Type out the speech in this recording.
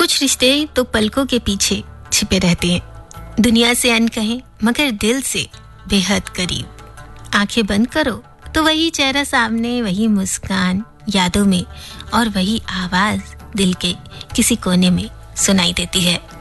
कुछ रिश्ते तो पलकों के पीछे छिपे रहते हैं, दुनिया से अनकहे मगर दिल से बेहद करीब। आंखें बंद करो तो वही चेहरा सामने, वही मुस्कान यादों में और वही आवाज दिल के किसी कोने में सुनाई देती है।